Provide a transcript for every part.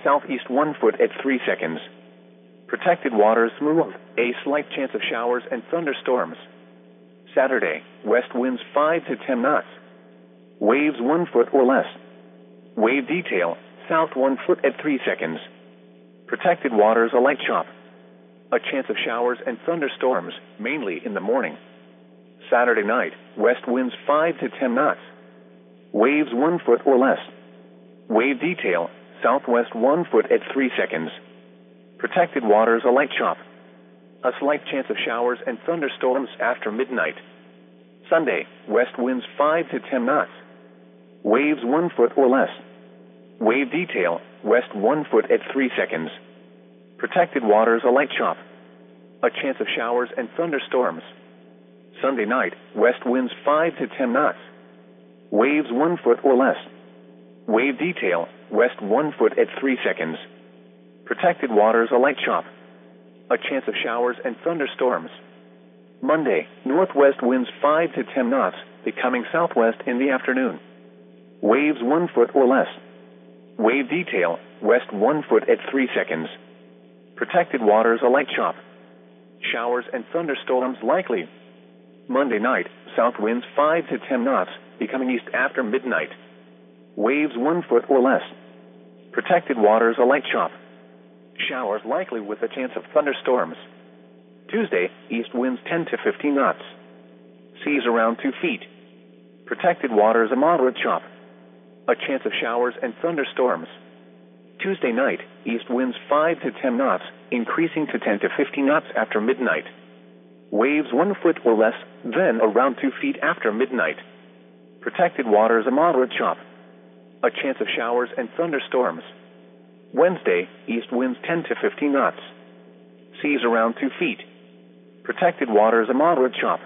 southeast 1 foot at 3 seconds. Protected waters smooth, a slight chance of showers and thunderstorms. Saturday, west winds 5 to 10 knots. Waves 1 foot or less. Wave detail, south 1 foot at 3 seconds. Protected waters a light chop. A chance of showers and thunderstorms, mainly in the morning. Saturday night, west winds 5 to 10 knots. Waves 1 foot or less. Wave detail, southwest 1 foot at 3 seconds. Protected waters a light chop. A slight chance of showers and thunderstorms after midnight. Sunday, west winds 5 to 10 knots. Waves 1 foot or less. Wave detail, west 1 foot at 3 seconds. Protected waters a light chop. A chance of showers and thunderstorms. Sunday night, west winds 5 to 10 knots. Waves 1 foot or less. Wave detail, west 1 foot at 3 seconds. Protected waters a light chop. A chance of showers and thunderstorms. Monday, northwest winds 5 to 10 knots, becoming southwest in the afternoon. Waves 1 foot or less. Wave detail, west 1 foot at 3 seconds. Protected waters a light chop. Showers and thunderstorms likely. Monday night, south winds 5 to 10 knots, becoming east after midnight. Waves 1 foot or less. Protected waters a light chop. Showers likely with a chance of thunderstorms. Tuesday, east winds 10 to 15 knots. Seas around 2 feet. Protected waters a moderate chop. A chance of showers and thunderstorms. Tuesday night, east winds 5 to 10 knots, increasing to 10 to 15 knots after midnight. Waves 1 foot or less, then around 2 feet after midnight. Protected waters a moderate chop. A chance of showers and thunderstorms. Wednesday, east winds 10 to 15 knots. Seas around 2 feet. Protected waters a moderate chop.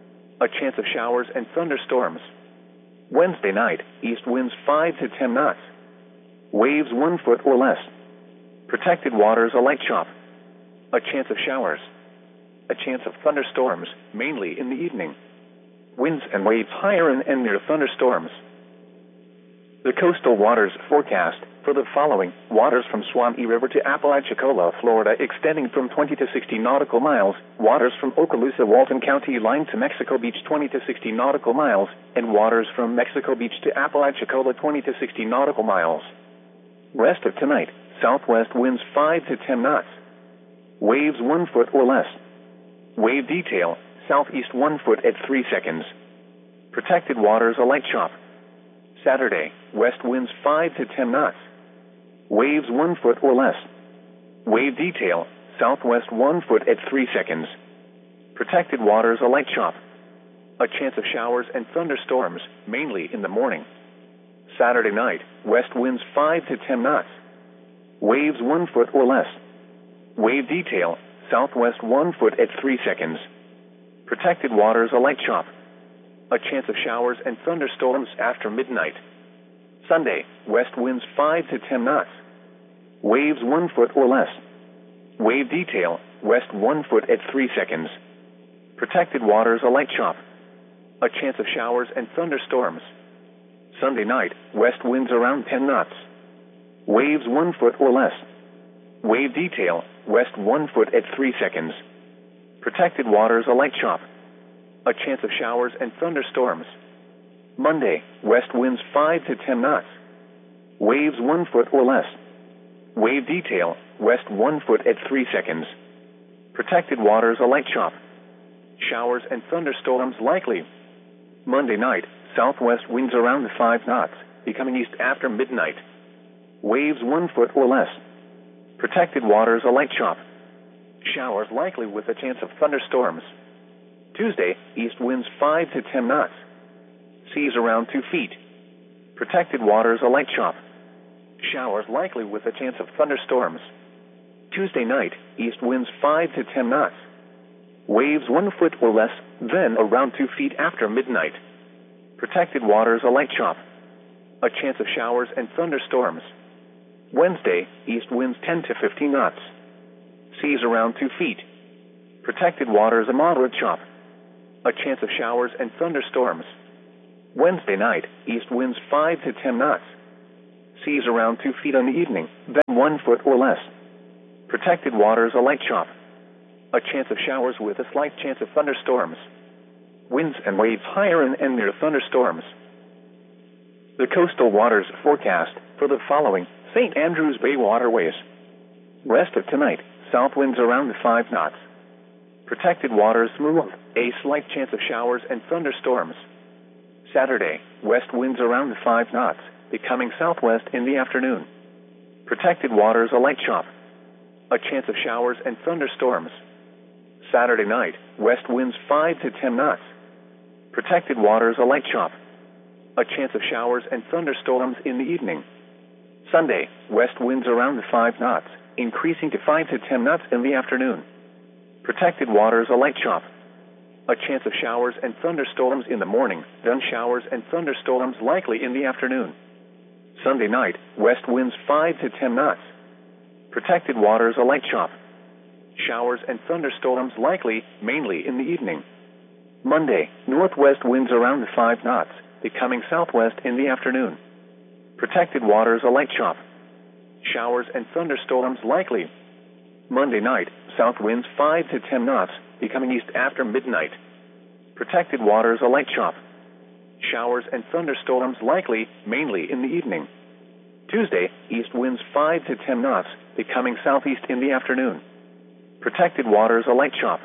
A chance of showers and thunderstorms. Wednesday night, east winds 5 to 10 knots. Waves 1 foot or less. Protected waters a light chop. A chance of showers. A chance of thunderstorms, mainly in the evening. Winds and waves higher and near thunderstorms. The coastal waters forecast for the following: waters from Swami River to Apalachicola, Florida, extending from 20 to 60 nautical miles, waters from Okaloosa, Walton County line to Mexico Beach 20 to 60 nautical miles, and waters from Mexico Beach to Apalachicola 20 to 60 nautical miles. Rest of tonight, southwest winds 5 to 10 knots. Waves 1 foot or less. Wave detail, southeast 1 foot at 3 seconds. Protected waters a light chop. Saturday, west winds 5 to 10 knots. Waves 1 foot or less. Wave detail, southwest 1 foot at 3 seconds. Protected waters a light chop. A chance of showers and thunderstorms, mainly in the morning. Saturday night, west winds 5 to 10 knots. Waves 1 foot or less. Wave detail, southwest 1 foot at 3 seconds. Protected waters a light chop. A chance of showers and thunderstorms after midnight. Sunday, west winds 5 to 10 knots. Waves 1 foot or less. Wave detail, west 1 foot at 3 seconds. Protected waters a light chop. A chance of showers and thunderstorms. Sunday night, west winds around 10 knots. Waves 1 foot or less. Wave detail, west 1 foot at 3 seconds. Protected waters a light chop. A chance of showers and thunderstorms. Monday, west winds 5 to 10 knots. Waves 1 foot or less. Wave detail, west 1 foot at 3 seconds. Protected waters a light chop. Showers and thunderstorms likely. Monday night, southwest winds around 5 knots, becoming east after midnight. Waves 1 foot or less. Protected waters a light chop. Showers likely with a chance of thunderstorms. Tuesday, east winds 5 to 10 knots. Seas around 2 feet. Protected waters a light chop. Showers likely with a chance of thunderstorms. Tuesday night, east winds 5 to 10 knots. Waves 1 foot or less, then around 2 feet after midnight. Protected waters a light chop. A chance of showers and thunderstorms. Wednesday, east winds 10 to 15 knots. Seas around 2 feet. Protected waters a moderate chop. A chance of showers and thunderstorms. Wednesday night, east winds 5 to 10 knots. Seas around 2 feet in the evening, then 1 foot or less. Protected waters, a light chop. A chance of showers with a slight chance of thunderstorms. Winds and waves higher and near thunderstorms. The coastal waters forecast for the following St. Andrews Bay waterways. Rest of tonight, south winds around 5 knots. Protected waters smooth, a slight chance of showers and thunderstorms. Saturday, west winds around 5 knots, becoming southwest in the afternoon. Protected waters, a light chop. A chance of showers and thunderstorms. Saturday night, west winds 5 to 10 knots. Protected waters, a light chop. A chance of showers and thunderstorms in the evening. Sunday, west winds around 5 knots, increasing to 5 to 10 knots in the afternoon. Protected waters, a light chop. A chance of showers and thunderstorms in the morning, then showers and thunderstorms likely in the afternoon. Sunday night, west winds 5 to 10 knots. Protected waters, a light chop. Showers and thunderstorms likely, mainly in the evening. Monday, northwest winds around 5 knots, becoming southwest in the afternoon. Protected waters, a light chop. Showers and thunderstorms likely. Monday night, south winds 5 to 10 knots, becoming east after midnight. Protected waters, a light chop. Showers and thunderstorms likely, mainly in the evening. Tuesday, east winds 5 to 10 knots, becoming southeast in the afternoon. Protected waters, a light chop.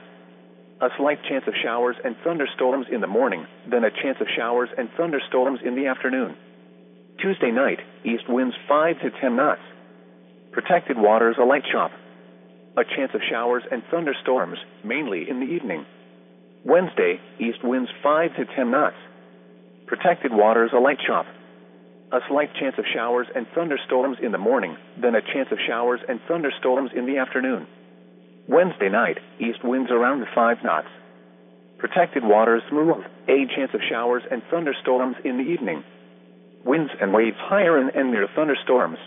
A slight chance of showers and thunderstorms in the morning, then a chance of showers and thunderstorms in the afternoon. Tuesday night, east winds 5 to 10 knots. Protected waters, a light chop. A chance of showers and thunderstorms, mainly in the evening. Wednesday, east winds 5 to 10 knots. Protected waters, a light chop. A slight chance of showers and thunderstorms in the morning, then a chance of showers and thunderstorms in the afternoon. Wednesday night, east winds around 5 knots. Protected waters smooth, a chance of showers and thunderstorms in the evening. Winds and waves higher and near thunderstorms.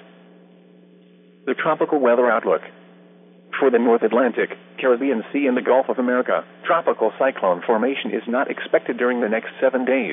The tropical weather outlook. For the North Atlantic, Caribbean Sea and the Gulf of America, tropical cyclone formation is not expected during the next 7 days.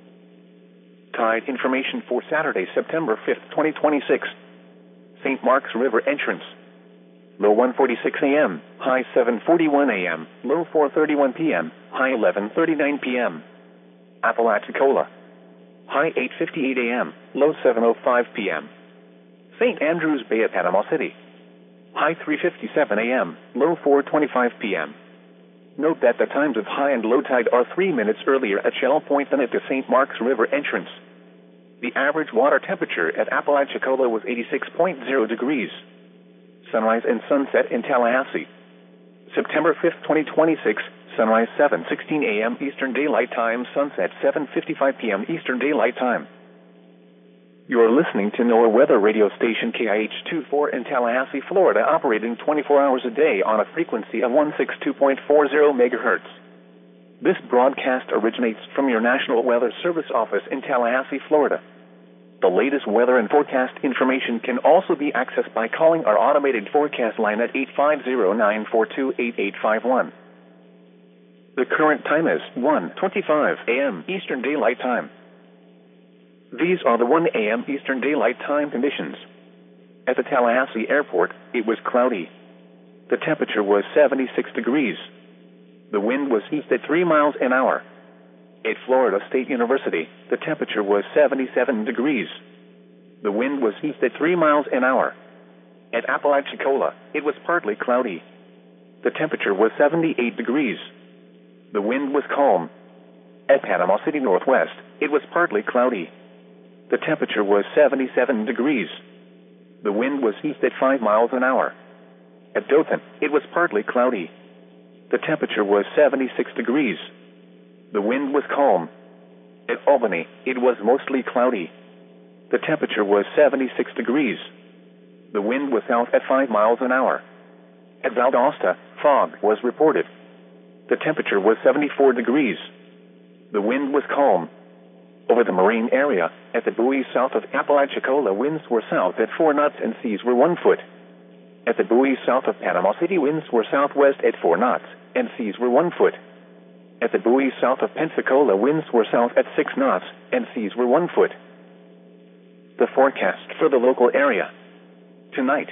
Tide information for Saturday, September 5th, 2026. St. Mark's River entrance. Low 1:46 a.m., high 7:41 a.m., low 4:31 p.m., high 11:39 p.m. Apalachicola. High 8:58 a.m., low 7:05 p.m. St. Andrews Bay at Panama City. High 3:57 a.m., low 4:25 p.m. Note that the times of high and low tide are 3 minutes earlier at Shell Point than at the St. Mark's River entrance. The average water temperature at Apalachicola was 86.0 degrees. Sunrise and sunset in Tallahassee. September 5th, 2026, sunrise 7:16 a.m. Eastern Daylight Time, sunset 7:55 p.m. Eastern Daylight Time. You are listening to NOAA weather radio station KIH-24 in Tallahassee, Florida, operating 24 hours a day on a frequency of 162.40 megahertz. This broadcast originates from your National Weather Service office in Tallahassee, Florida. The latest weather and forecast information can also be accessed by calling our automated forecast line at 850-942-8851. The current time is 1:25 a.m. Eastern Daylight Time. These are the 1 a.m. Eastern Daylight Time conditions. At the Tallahassee Airport, it was cloudy. The temperature was 76 degrees. The wind was east at 3 miles an hour. At Florida State University, the temperature was 77 degrees. The wind was east at 3 miles an hour. At Apalachicola, it was partly cloudy. The temperature was 78 degrees. The wind was calm. At Panama City Northwest, it was partly cloudy. The temperature was 77 degrees. The wind was east at 5 miles an hour. At Dothan, it was partly cloudy. The temperature was 76 degrees. The wind was calm. At Albany, it was mostly cloudy. The temperature was 76 degrees. The wind was south at 5 miles an hour. At Valdosta, fog was reported. The temperature was 74 degrees. The wind was calm. Over the marine area, at the buoy south of Apalachicola, winds were south at 4 knots and seas were 1 foot. At the buoy south of Panama City, winds were southwest at 4 knots and seas were 1 foot. At the buoy south of Pensacola, winds were south at 6 knots and seas were 1 foot. The forecast for the local area. Tonight,